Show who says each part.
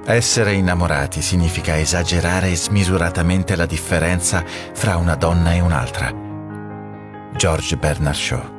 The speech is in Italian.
Speaker 1: Essere innamorati significa esagerare smisuratamente la differenza fra una donna e un'altra. George Bernard Shaw.